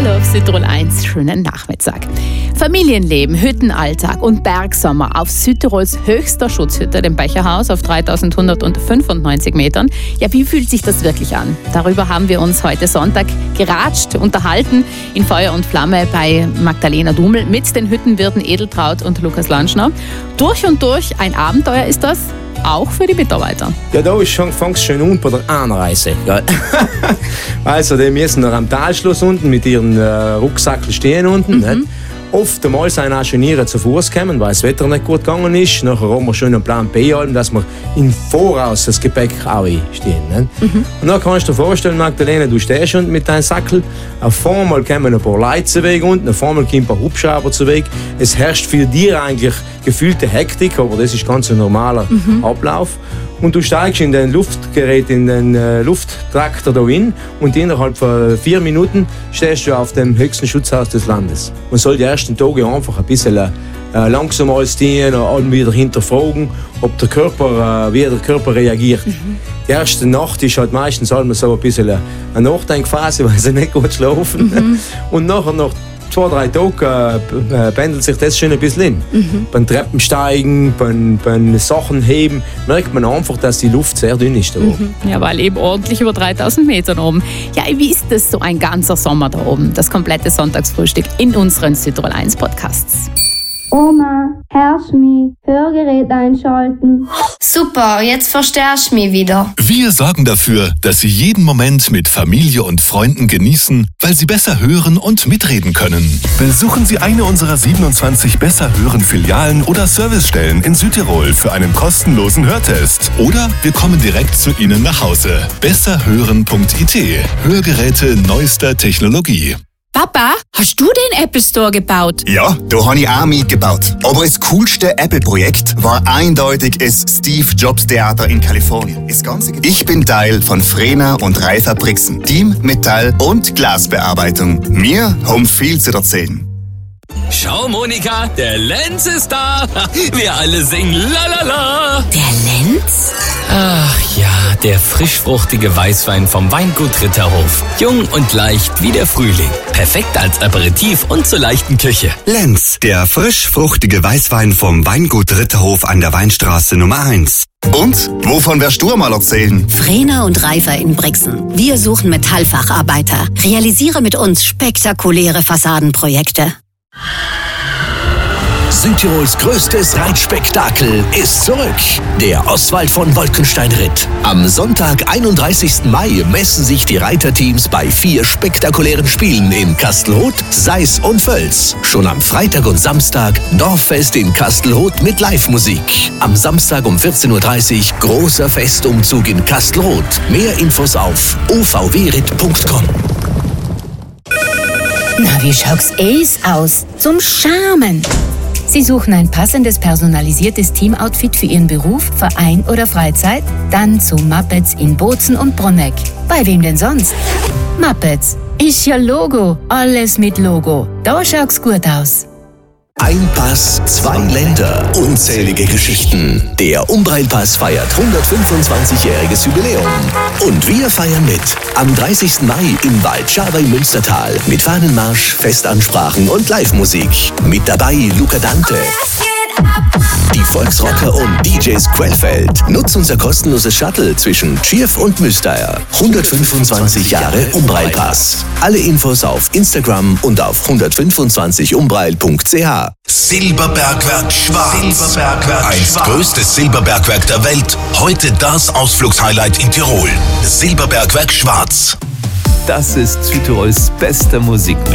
Hallo auf Südtirol 1, schönen Nachmittag. Familienleben, Hüttenalltag und Bergsommer auf Südtirols höchster Schutzhütte, dem Becherhaus auf 3195 Metern. Ja, wie fühlt sich das wirklich an? Darüber haben wir uns heute Sonntag geratscht, unterhalten in Feuer und Flamme bei Magdalena Dumel mit den Hüttenwirten Edeltraut und Lukas Lanschner. Durch und durch ein Abenteuer ist das, auch für die Mitarbeiter. Ja, da fängt es schon an bei der Anreise. Ja. Also, die müssen noch am Talschluss unten mit ihren Rucksackeln stehen unten. Nicht? Oftmals sind auch schon ihre zu Fuß gekommen, weil das Wetter nicht gut gegangen ist. Nachher haben wir schon einen Plan B, dass wir im Voraus das Gepäck auch stehen. Und dann kannst du dir vorstellen, Magdalena, du stehst schon mit deinem Sackel. Auf einmal kommen ein paar Leute zu Weg unten, auf einmal kommen ein paar Hubschrauber zu Weg. Es herrscht für dich eigentlich gefühlte Hektik, aber das ist ganz ein normaler Ablauf. Und du steigst in den Luftgerät, in den Lufttraktor da hin und innerhalb von 4 Minuten stehst du auf dem höchsten Schutzhaus des Landes. Man soll die ersten Tage einfach ein bisschen langsam alles dienen und wieder hinterfragen, ob der Körper, wie der Körper reagiert. Die erste Nacht ist halt meistens so ein bisschen eine Nachdenkphase, weil sie nicht gut schlafen. Und nachher nach 2-3 Tagen pendelt sich das schon ein bisschen hin. Beim Treppensteigen, beim Sachen heben, merkt man einfach, dass die Luft sehr dünn ist da oben. Ja, weil eben ordentlich über 3000 Metern oben. Ja, wie ist das so ein ganzer Sommer da oben? Das komplette Sonntagsfrühstück in unseren Südtirol 1 Podcasts. Oma, hörst mich? Hörgerät einschalten. Super, jetzt verstärkst du mich wieder. Wir sorgen dafür, dass Sie jeden Moment mit Familie und Freunden genießen, weil Sie besser hören und mitreden können. Besuchen Sie eine unserer 27 Besser-Hören-Filialen oder Servicestellen in Südtirol für einen kostenlosen Hörtest. Oder wir kommen direkt zu Ihnen nach Hause. Besserhören.it. Hörgeräte neuester Technologie. Papa, hast du den Apple Store gebaut? Ja, da habe ich auch mitgebaut. Aber das coolste Apple-Projekt war eindeutig das Steve Jobs Theater in Kalifornien. Ich bin Teil von Frena und Reifer Brixen, Team Metall- und Glasbearbeitung. Wir haben viel zu erzählen. Schau, Monika, der Lenz ist da. Wir alle singen Lalala. Der Lenz? Ach ja, der frischfruchtige Weißwein vom Weingut Ritterhof. Jung und leicht wie der Frühling. Perfekt als Aperitif und zur leichten Küche. Lenz, der frischfruchtige Weißwein vom Weingut Ritterhof an der Weinstraße Nummer 1. Und? Wovon wirst du mal erzählen? Frena und Reifer in Brixen. Wir suchen Metallfacharbeiter. Realisiere mit uns spektakuläre Fassadenprojekte. Südtirols größtes Reitspektakel ist zurück. Der Oswald von Wolkenstein-Ritt. Am Sonntag, 31. Mai, messen sich die Reiterteams bei 4 spektakulären Spielen in Kastelruth, Seis und Völs. Schon am Freitag und Samstag Dorffest in Kastelruth mit Live-Musik. Am Samstag um 14.30 Uhr großer Festumzug in Kastelruth. Mehr Infos auf ovwritt.com. Na, wie schaut's aus? Zum Charmen. Sie suchen ein passendes, personalisiertes Teamoutfit für Ihren Beruf, Verein oder Freizeit? Dann zu Muppets in Bozen und Brunegg. Bei wem denn sonst? Muppets. Ist ja Logo. Alles mit Logo. Da schaut's gut aus. Ein Pass, 2 Länder, unzählige Geschichten. Der Umbrailpass feiert 125-jähriges Jubiläum. Und wir feiern mit. Am 30. Mai im Wald Schabei Münstertal mit Fahnenmarsch, Festansprachen und Live-Musik. Mit dabei Luca Dante, die Volksrocker und DJs Quellfeld. Nutz unser kostenloses Shuttle zwischen Tschirf und Müsteier. 125 Jahre Umbrailpass. Alle Infos auf Instagram und auf 125umbrail.ch. Silberbergwerk Schwarz. Einst größtes Silberbergwerk der Welt. Heute das Ausflugshighlight in Tirol. Silberbergwerk Schwarz. Das ist Südtirols bester Musikmix.